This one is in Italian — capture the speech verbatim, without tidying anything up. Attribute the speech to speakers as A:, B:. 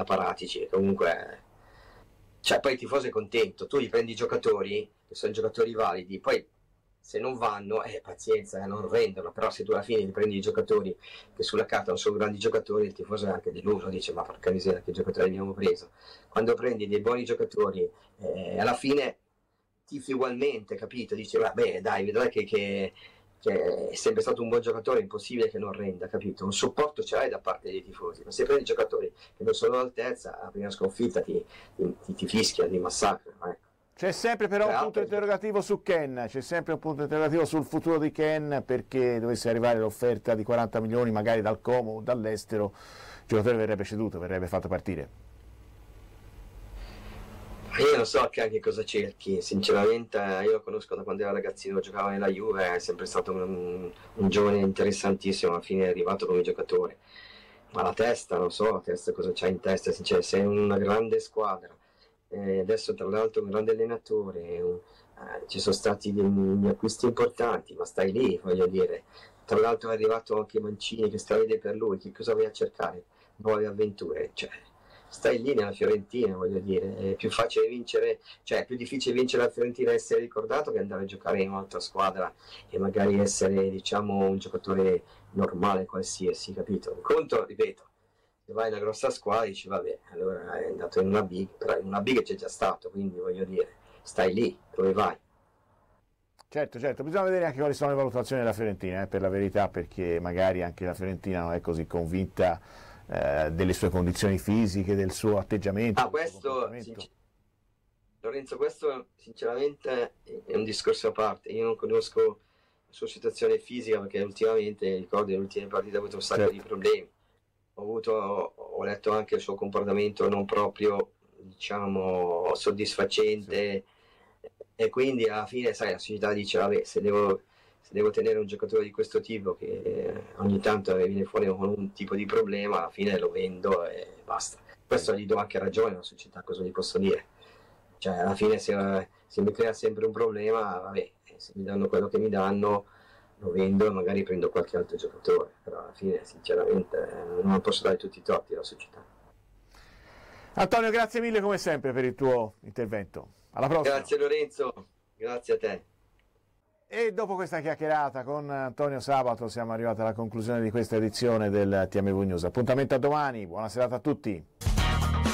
A: da paratici, comunque, cioè poi il tifoso è contento, tu gli prendi i giocatori, che sono giocatori validi, poi se non vanno, eh, pazienza, eh, non rendono, però se tu alla fine gli prendi i giocatori che sulla carta non sono grandi giocatori, il tifoso è anche deluso, dice ma porca miseria che giocatori abbiamo preso. Quando prendi dei buoni giocatori, eh, alla fine tifi ugualmente, capito? Dice vabbè dai, vedrai che, che, che è sempre stato un buon giocatore, è impossibile che non renda, capito? Un supporto ce l'hai da parte dei tifosi, ma se prendi giocatori che non sono all'altezza, la prima sconfitta ti, ti, ti, ti fischia, ti massacra, ecco.
B: C'è sempre però un punto interrogativo su Ken, c'è sempre un punto interrogativo sul futuro di Ken, perché dovesse arrivare l'offerta di quaranta milioni magari dal Como o dall'estero, il giocatore verrebbe ceduto, verrebbe fatto partire.
A: Io non so anche cosa cerchi, sinceramente io lo conosco da quando era ragazzino, giocava nella Juve, è sempre stato un, un giovane interessantissimo, alla fine è arrivato come giocatore, ma la testa, non so, la testa cosa c'ha in testa, cioè, sei una grande squadra. Eh, adesso tra l'altro un grande allenatore, un, eh, ci sono stati degli acquisti importanti, ma stai lì, voglio dire, tra l'altro è arrivato anche Mancini che sta a vedere per lui, che cosa vai a cercare? Nuove avventure, cioè stai lì nella Fiorentina, voglio dire, è più facile vincere, cioè è più difficile vincere la Fiorentina e essere ricordato che andare a giocare in un'altra squadra e magari essere, diciamo, un giocatore normale qualsiasi, capito? Un conto, ripeto, se vai in una grossa squadra dici vabbè, allora è andato in una big, però in una big c'è già stato, quindi voglio dire, stai lì, dove vai?
B: Certo, certo, bisogna vedere anche quali sono le valutazioni della Fiorentina, eh, per la verità, perché magari anche la Fiorentina non è così convinta eh, delle sue condizioni fisiche, del suo atteggiamento.
A: Ah, questo, sincer- Lorenzo, questo sinceramente è un discorso a parte, io non conosco la sua situazione fisica perché ultimamente, ricordo, nelle ultime partite ha avuto un sacco
B: certo.
A: di problemi. Ho, avuto, ho letto anche il suo comportamento non proprio, diciamo, soddisfacente, sì. E quindi alla fine, sai, la società dice, vabbè, se devo, se devo tenere un giocatore di questo tipo che ogni tanto viene fuori con un tipo di problema, alla fine lo vendo e basta. Questo gli do anche ragione alla società, cosa gli posso dire? Cioè, alla fine se, se mi crea sempre un problema, vabbè, se mi danno quello che mi danno, lo vendo e magari prendo qualche altro giocatore, però alla fine sinceramente non posso dare tutti i torti alla società.
B: Antonio, grazie mille come sempre per il tuo intervento, alla prossima.
A: Grazie Lorenzo, grazie a te.
B: E dopo questa chiacchierata con Antonio Sabato siamo arrivati alla conclusione di questa edizione del T M V News. Appuntamento a domani, buona serata a tutti.